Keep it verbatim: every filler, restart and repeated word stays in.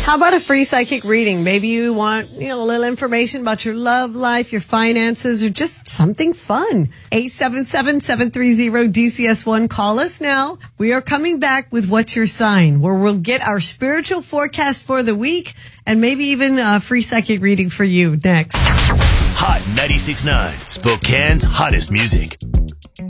How about a free psychic reading? Maybe you want, you know, a little information about your love life, your finances, or just something fun. eight seven seven, seven three zero, D C S one. Call us now. We are coming back with What's Your Sign, where we'll get our spiritual forecast for the week and maybe even a free psychic reading for you next. Hot ninety-six point nine, Spokane's hottest music.